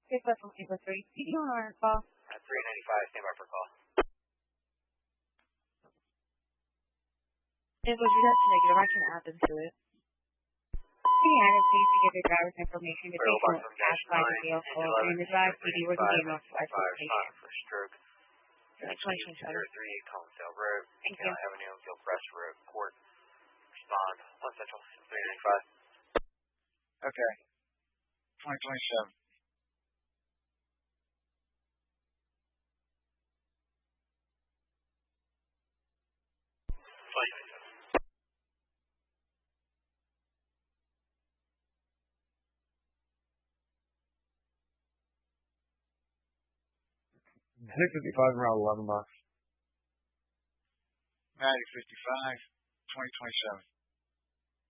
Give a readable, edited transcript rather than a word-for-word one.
Hey, from April 3. Did you want to call? 395, stand by for call. It was that's negative. I can add them to it. Can you add it, please, to give your driver's information to people ask by the vehicle and the drive PD was a game of 5 for stroke. 2027. 038 Collinsdale Road, County Avenue, Gilcrest Road, Court. Respond. 1 Central, 395. Okay. 2027. $655 around $11. 9055, 2027.